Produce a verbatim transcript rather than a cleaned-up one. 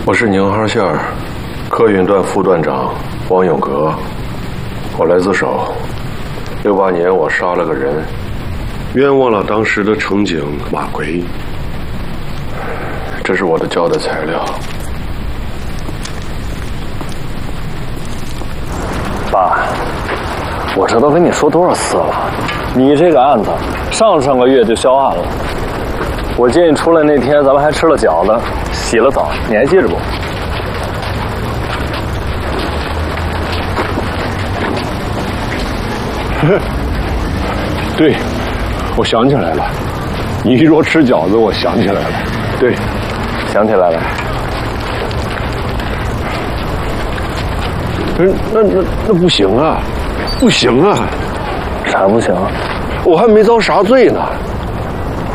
我是宁哈县客运段副段长王永革，我来自首。六八年我杀了个人，冤枉了当时的乘警马奎。这是我的交代材料。 爸，我这都跟你说多少次了，你这个案子上上个月就销案了。我接你出来那天，咱们还吃了饺子，洗了澡，你还记着不？ 对，我想起来了。你一说吃饺子，我想起来了。对， 想起来了。 那那那那不行啊，不行啊！ 啥不行？ 我还没遭啥罪呢。